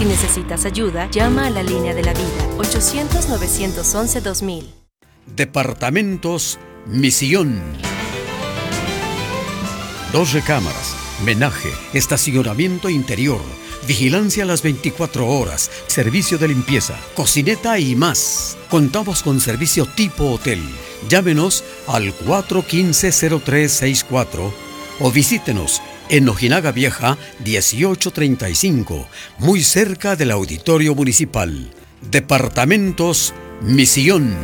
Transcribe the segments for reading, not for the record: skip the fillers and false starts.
Si necesitas ayuda, llama a la línea de la vida, 800-911-2000. Departamentos Misión. 2 recámaras, menaje, estacionamiento interior, vigilancia a las 24 horas, servicio de limpieza, cocineta y más. Contamos con servicio tipo hotel. Llámenos al 415-0364 o visítenos en Ojinaga Vieja 1835, muy cerca del Auditorio Municipal. Departamentos Misión.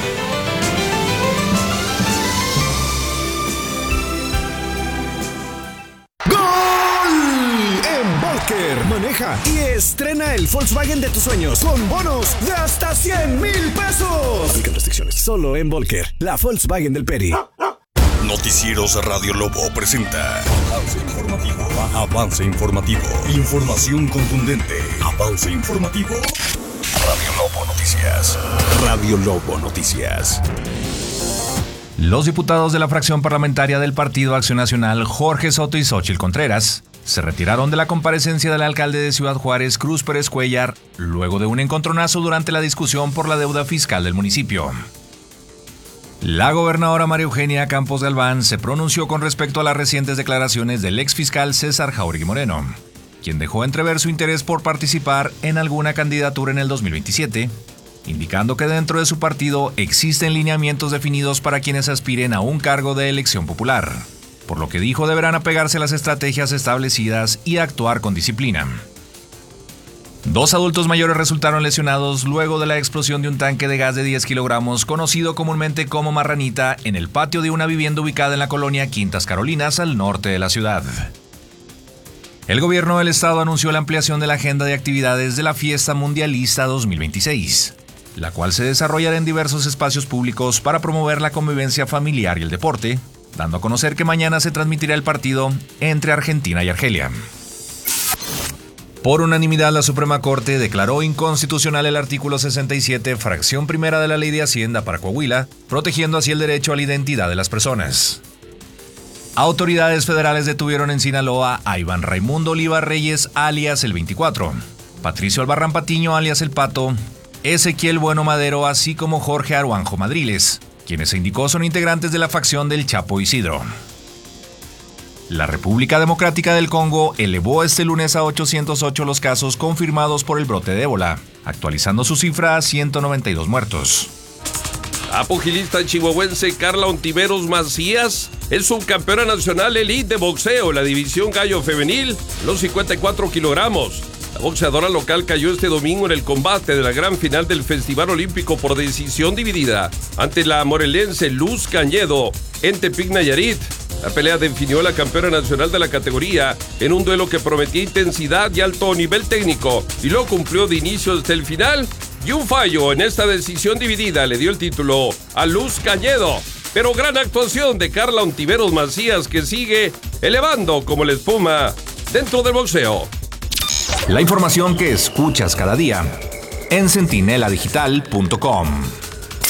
Maneja y estrena el Volkswagen de tus sueños con bonos de hasta 100,000 pesos. Aplican restricciones. Solo en Volker, la Volkswagen del Peri. Noticieros Radio Lobo presenta Avance Informativo. Avance Informativo. Información contundente. Avance Informativo. Radio Lobo Noticias. Radio Lobo Noticias. Los diputados de la fracción parlamentaria del Partido Acción Nacional, Jorge Soto y Xóchitl Contreras, se retiraron de la comparecencia del alcalde de Ciudad Juárez, Cruz Pérez Cuellar, luego de un encontronazo durante la discusión por la deuda fiscal del municipio. La gobernadora María Eugenia Campos Galván se pronunció con respecto a las recientes declaraciones del exfiscal César Jauregui Moreno, quien dejó entrever su interés por participar en alguna candidatura en el 2027, indicando que dentro de su partido existen lineamientos definidos para quienes aspiren a un cargo de elección popular, por lo que dijo deberán apegarse a las estrategias establecidas y actuar con disciplina. 2 adultos mayores resultaron lesionados luego de la explosión de un tanque de gas de 10 kilogramos, conocido comúnmente como marranita, en el patio de una vivienda ubicada en la colonia Quintas Carolinas, al norte de la ciudad. El gobierno del estado anunció la ampliación de la agenda de actividades de la Fiesta Mundialista 2026, la cual se desarrollará en diversos espacios públicos para promover la convivencia familiar y el deporte, dando a conocer que mañana se transmitirá el partido entre Argentina y Argelia. Por unanimidad, la Suprema Corte declaró inconstitucional el artículo 67, fracción primera de la Ley de Hacienda para Coahuila, protegiendo así el derecho a la identidad de las personas. Autoridades federales detuvieron en Sinaloa a Iván Raimundo Oliva Reyes, alias el 24, Patricio Albarrán Patiño, alias el Pato, Ezequiel Bueno Madero, así como Jorge Aruanjo Madriles, quienes se indicó son integrantes de la facción del Chapo Isidro. La República Democrática del Congo elevó este lunes a 808 los casos confirmados por el brote de ébola, actualizando su cifra a 192 muertos. La pugilista chihuahuense Carla Ontiveros Macías es subcampeona nacional elite de boxeo, la división gallo femenil, los 54 kilogramos. La boxeadora local cayó este domingo en el combate de la gran final del Festival Olímpico por decisión dividida ante la morelense Luz Cañedo en Tepic, Nayarit. La pelea definió a la campeona nacional de la categoría en un duelo que prometía intensidad y alto nivel técnico y lo cumplió de inicio hasta el final, y un fallo en esta decisión dividida le dio el título a Luz Cañedo. Pero gran actuación de Carla Ontiveros Macías, que sigue elevando como la espuma dentro del boxeo. La información que escuchas cada día en centineladigital.com.